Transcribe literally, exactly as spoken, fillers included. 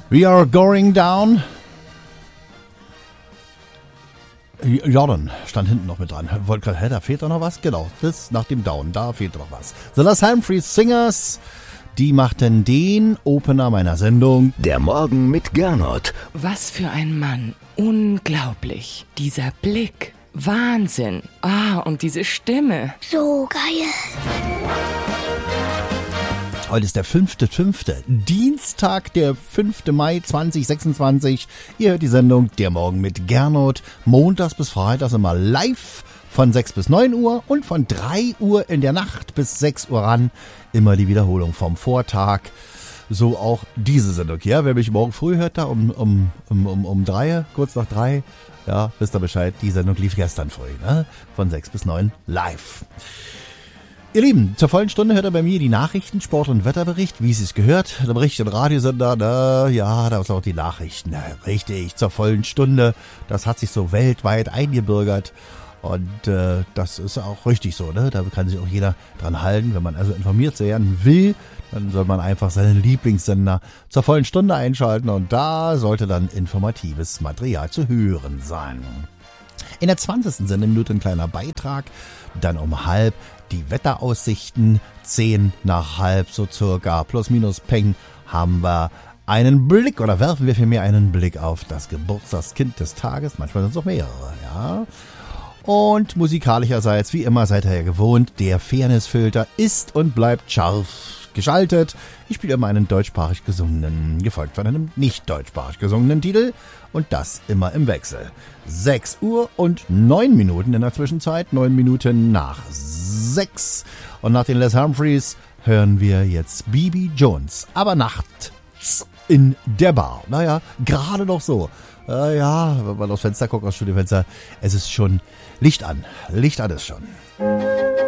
We are going down. Jordan stand hinten noch mit dran. Wollte gerade, hä, da fehlt doch noch was? Genau, das nach dem Down, da fehlt noch was. The Les Humphreys Singers, die machten den Opener meiner Sendung. Der Morgen mit Gernot. Was für ein Mann. Unglaublich. Dieser Blick. Wahnsinn. Ah, und diese Stimme. So geil. Heute ist der fünfte fünfte Dienstag, der fünfte Mai zweitausendsechsundzwanzig. Ihr hört die Sendung Der Morgen mit Gernot. Montags bis Freitags immer live von sechs bis neun Uhr und von drei Uhr in der Nacht bis sechs Uhr ran. Immer die Wiederholung vom Vortag. So auch diese Sendung. Ja, wer mich morgen früh hört, da um, um, um, um, um drei, kurz nach drei, ja, wisst ihr Bescheid, die Sendung lief gestern früh, ne? Von sechs bis neun live. Ihr Lieben, zur vollen Stunde hört ihr bei mir die Nachrichten, Sport- und Wetterbericht, wie es sich gehört. Der Bericht im Radiosender, na, ja, da ist auch die Nachrichten. Na, richtig, zur vollen Stunde. Das hat sich so weltweit eingebürgert. Und äh, das ist auch richtig so, ne? Da kann sich auch jeder dran halten. Wenn man also informiert werden will, dann soll man einfach seinen Lieblingssender zur vollen Stunde einschalten. Und da sollte dann informatives Material zu hören sein. In der zwanzigsten Sendeminute ein kleiner Beitrag. Dann um halb die Wetteraussichten, zehn nach halb so circa, plus minus peng, haben wir einen Blick oder werfen wir vielmehr einen Blick auf das Geburtstagskind des Tages. Manchmal sind es auch mehrere, ja. Und musikalischerseits, wie immer seid ihr ja gewohnt, der Fairnessfilter ist und bleibt scharf geschaltet. Ich spiele immer einen deutschsprachig gesungenen, gefolgt von einem nicht deutschsprachig gesungenen Titel. Und das immer im Wechsel. sechs Uhr und neun Minuten in der Zwischenzeit. neun Minuten nach sechs. Und nach den Les Humphreys hören wir jetzt Bibi Jones. Aber nachts in der Bar. Naja, gerade noch so. Äh, ja, wenn man aufs Fenster guckt, aufs Studiofenster, es ist schon Licht an. Licht an ist schon.